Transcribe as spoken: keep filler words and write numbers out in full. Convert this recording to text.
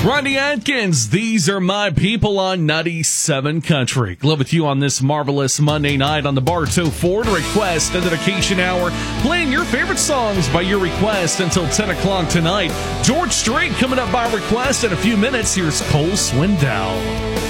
Ronnie Atkins, these are my people on ninety-seven Country. Glad with you on this marvelous Monday night on the Bartow Ford Request and Dedication Hour, playing your favorite songs by your request until ten o'clock tonight. George Strait coming up by request in a few minutes. Here's Cole Swindell.